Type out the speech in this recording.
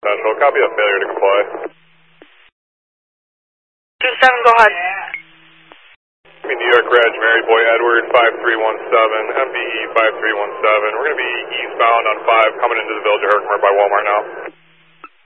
Central, copy of failure to comply. 27, go ahead. New York Reg, Mary Boy Edward, 5317, MBE 5317. We're going to be eastbound on 5, coming into the Village of Herkimer by Walmart now.